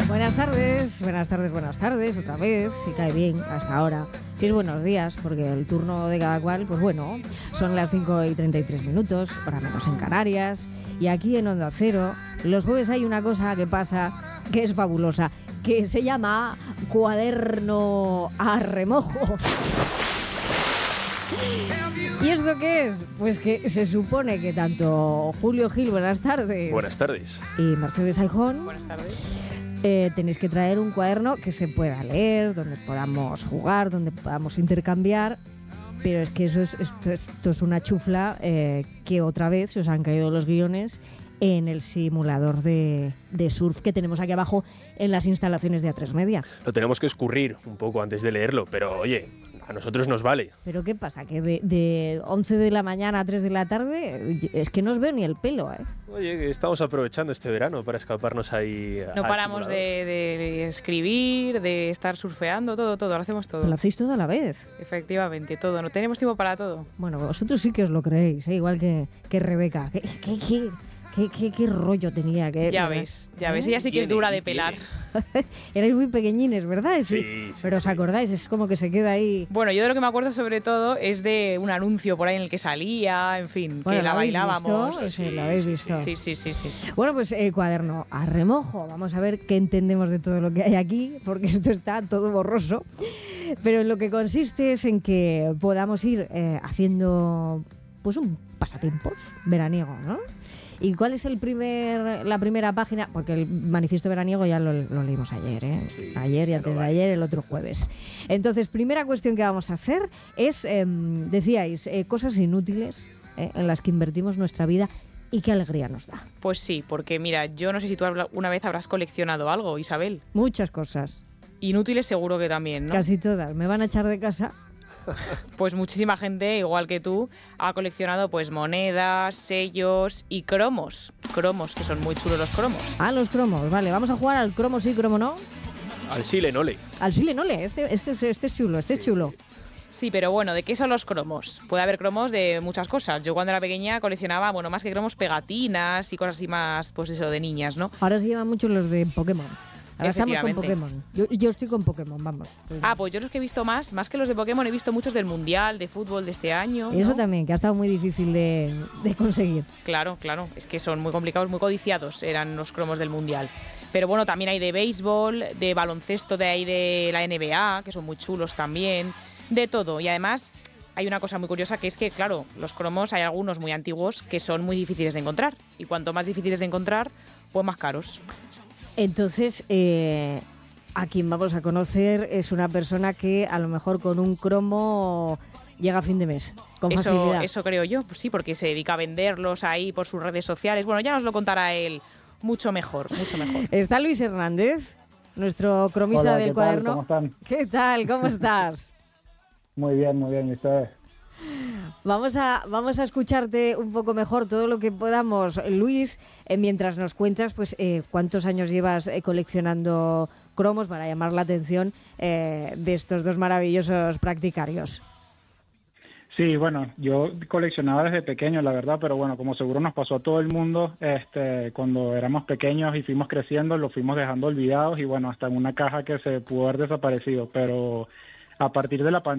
Buenas tardes, otra vez, si cae bien hasta ahora. Si es buenos días, porque el turno de cada cual, pues bueno, son las 5:33, hora menos en Canarias. Y aquí en Onda Cero, los jueves hay una cosa que pasa que es fabulosa, que se llama cuaderno a remojo. ¿Y esto qué es? Pues que se supone que tanto Julio Gil, buenas tardes. Buenas tardes. Y Mercedes Aijón. Buenas tardes. Tenéis que traer un cuaderno que se pueda leer, donde podamos jugar, donde podamos intercambiar. Pero es que esto es una chufla que otra vez se os han caído los guiones en el simulador de surf que tenemos aquí abajo en las instalaciones de A3 Media. Lo tenemos que escurrir un poco antes de leerlo, pero oye, a nosotros nos vale. ¿Pero qué pasa? ¿Que de 11 de la mañana a 3 de la tarde? Es que no os veo ni el pelo, ¿eh? Oye, estamos aprovechando este verano para escaparnos ahí. No paramos de escribir, de estar surfeando, todo, lo hacemos todo. Lo hacéis todo a la vez. Efectivamente, todo, no tenemos tiempo para todo. Bueno, vosotros sí que os lo creéis, ¿eh? Igual que Rebeca. ¿Qué rollo tenía? Ya ves, ella sí que es dura de pelar. Erais muy pequeñines, ¿verdad? Sí. Pero ¿os acordáis? Es como que se queda ahí... Bueno, yo de lo que me acuerdo sobre todo es de un anuncio por ahí en el que salía, en fin, bueno, que la bailábamos. ¿Lo habéis visto? Sí. Bueno, pues cuaderno a remojo. Vamos a ver qué entendemos de todo lo que hay aquí, porque esto está todo borroso. Pero en lo que consiste es en que podamos ir haciendo pues un pasatiempos veraniego, ¿no? ¿Y cuál es la primera página? Porque el manifiesto veraniego ya lo leímos ayer, ¿eh? Sí, ayer y antes de ayer, el otro jueves. Entonces, primera cuestión que vamos a hacer es, decíais, cosas inútiles en las que invertimos nuestra vida y qué alegría nos da. Pues sí, porque mira, yo no sé si tú una vez habrás coleccionado algo, Isabel. Muchas cosas. Inútiles seguro que también, ¿no? Casi todas. ¿Me van a echar de casa? Pues muchísima gente, igual que tú, ha coleccionado pues monedas, sellos y cromos. Cromos, que son muy chulos los cromos. Ah, los cromos, vale. Vamos a jugar al cromo sí, cromo no. Al Silenole. Al Silenole, este es chulo, es chulo. Sí, pero bueno, ¿de qué son los cromos? Puede haber cromos de muchas cosas. Yo cuando era pequeña coleccionaba, bueno, más que cromos, pegatinas y cosas así más, pues eso, de niñas, ¿no? Ahora se llevan mucho los de Pokémon. Ahora estamos con Pokémon. Yo estoy con Pokémon, vamos. Pues yo los que he visto más que los de Pokémon, he visto muchos del Mundial, de fútbol de este año. Y eso también, que ha estado muy difícil de conseguir. Claro, es que son muy complicados, muy codiciados eran los cromos del Mundial. Pero bueno, también hay de béisbol, de baloncesto de ahí de la NBA, que son muy chulos también, de todo. Y además hay una cosa muy curiosa que es que, claro, los cromos hay algunos muy antiguos que son muy difíciles de encontrar. Y cuanto más difíciles de encontrar, pues más caros. Entonces, a quien vamos a conocer es una persona que a lo mejor con un cromo llega a fin de mes, con facilidad. Eso creo yo, pues sí, porque se dedica a venderlos ahí por sus redes sociales. Bueno, ya nos lo contará él mucho mejor. Está Luis Hernández, nuestro cromista del cuaderno. ¿Cómo están? ¿Qué tal? ¿Cómo estás? Muy bien, ¿y ustedes? Vamos a escucharte un poco mejor todo lo que podamos, Luis, mientras nos cuentas pues cuántos años llevas coleccionando cromos para llamar la atención de estos dos maravillosos practicarios. Sí, bueno, yo coleccionaba desde pequeño, la verdad, pero bueno, como seguro nos pasó a todo el mundo, cuando éramos pequeños y fuimos creciendo, lo fuimos dejando olvidados y bueno, hasta en una caja que se pudo haber desaparecido, pero a partir de la pandemia